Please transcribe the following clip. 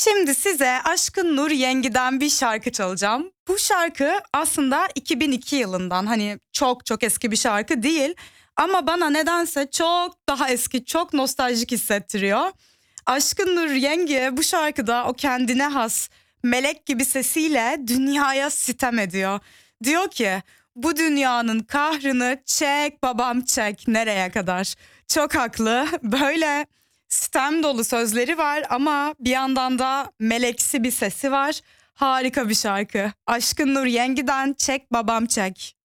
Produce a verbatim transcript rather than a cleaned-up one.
Şimdi size Aşkın Nur Yengi'den bir şarkı çalacağım. Bu şarkı aslında iki bin iki yılından, hani çok çok eski bir şarkı değil. Ama bana nedense çok daha eski, çok nostaljik hissettiriyor. Aşkın Nur Yengi bu şarkıda o kendine has melek gibi sesiyle dünyaya sitem ediyor. Diyor ki bu dünyanın kahrını çek babam çek, nereye kadar? Çok haklı. Böyle sitem dolu sözleri var ama bir yandan da meleksi bir sesi var. Harika bir şarkı. Aşkın Nur Yengi'den Çek Babam Çek.